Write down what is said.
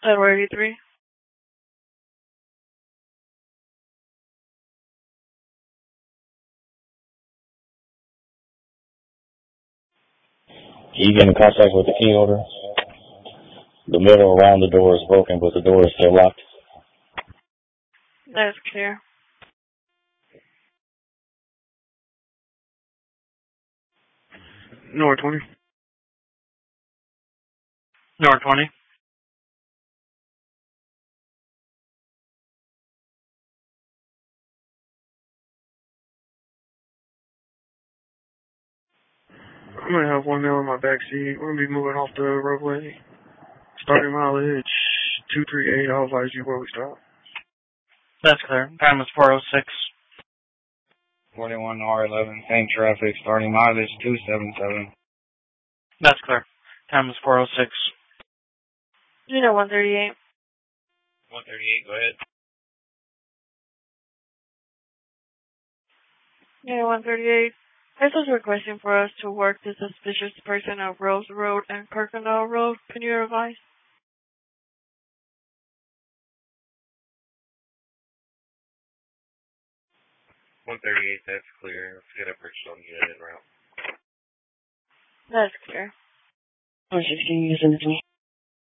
Edward 83. You get in contact with the key holder. The metal around the door is broken, but the door is still locked. That's clear. North 20. North 20. I'm gonna have one male in my back seat. We're gonna be moving off the roadway. Starting mileage 238. I'll advise you where we stop. That's clear. Time is 4:06. 41 R11, same traffic, starting mileage 277. That's clear. Time is 4:06. Unit 138. 138, go ahead. Unit 138. This is requesting for us to work the suspicious person of Rose Road and Kirkendall Road. Can you advise? 138, that's clear. Let's get a purchase on the unit route. That's clear. 116 using the